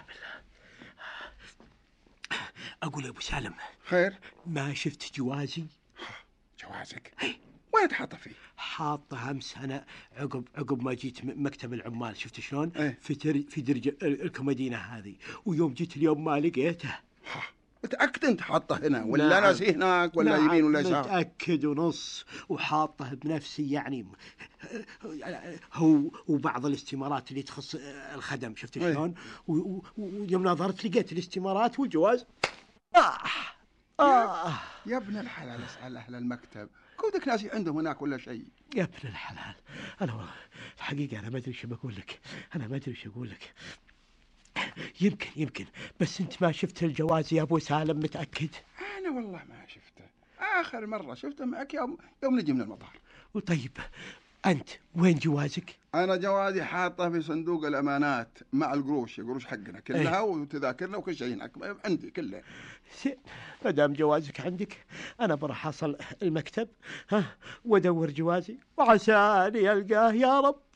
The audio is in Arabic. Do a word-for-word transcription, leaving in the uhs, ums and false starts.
أقول يا أبو سالم، خير؟ ما شفت جوازي؟ جوازك؟ وين تحطه فيه؟ حاطه أمس أنا عقب عقب ما جيت مكتب العمال، شفت شلون؟ ايه؟ في در في درج الكومودينة هذه، ويوم جيت اليوم ما لقيته. متأكد أنت حاطه هنا ولا نعم. ناسي هناك ولا نعم يمين ولا يسار؟ متأكد ونص، وحاطه بنفسي يعني. هو وبعض الاستمارات اللي تخص الخدم، شفت شلون؟ ويوم نظرت لقيت الاستمارات والجواز. آه آه يا ابن الحلال، اسأل أهل المكتب، كودك ناسي عندهم هناك ولا شيء. يا ابن الحلال، أنا والله الحقيقة أنا ما أدري شو بقول لك، أنا ما أدري شو أقول لك. يمكن يمكن بس أنت ما شفت الجواز يا أبو سالم، متأكد؟ أنا والله ما شفته، آخر مرة شفته معك يوم يوم نجي من المطار. وطيب أنت وين جوازك؟ أنا جوازي حاطه في صندوق الأمانات مع القروش، القروش حقنا كلها أيه؟ وتذاكرنا وكل شيء هناك عندي كله. ما دام جوازك عندك، أنا بروح أصل المكتب ها وأدور جوازي، وعسى أني ألقاه يا رب.